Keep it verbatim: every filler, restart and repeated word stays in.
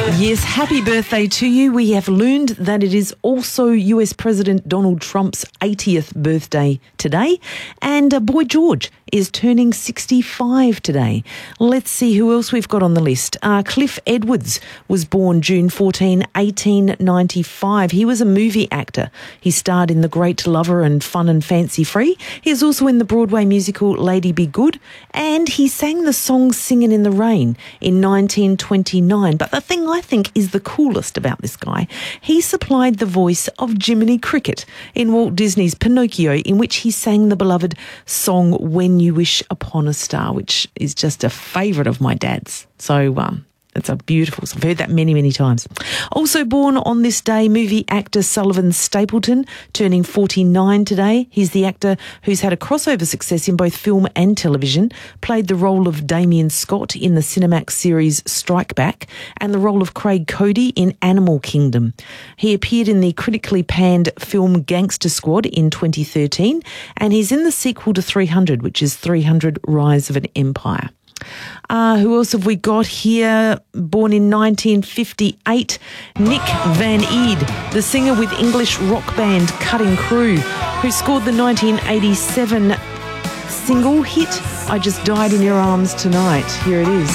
Yes, happy birthday to you. We have learned that it is also U S President Donald Trump's eightieth birthday today, and uh, Boy George is turning sixty-five today. Let's see who else we've got on the list. Uh, Cliff Edwards was born June fourteenth, eighteen ninety-five. He was a movie actor. He starred in The Great Lover and Fun and Fancy Free. He is also in the Broadway musical Lady Be Good, and he sang the song Singin' in the Rain in nineteen twenty-nine. But the thing I think is the coolest about this guy, he supplied the voice of Jiminy Cricket in Walt Disney's Pinocchio, in which he sang the beloved song When You Wish Upon a Star, which is just a favourite of my dad's. So, um, it's a beautiful, I've heard that many, many times. Also born on this day, movie actor Sullivan Stapleton, turning forty-nine today. He's the actor who's had a crossover success in both film and television, played the role of Damien Scott in the Cinemax series Strike Back, and the role of Craig Cody in Animal Kingdom. He appeared in the critically panned film Gangster Squad in twenty thirteen, and he's in the sequel to three hundred, which is three hundred Rise of an Empire. Uh, who else have we got here? Born in nineteen fifty-eight, Nick Van Eed, the singer with English rock band Cutting Crew, who scored the nineteen eighty-seven single hit, I Just Died in Your Arms Tonight. Here it is.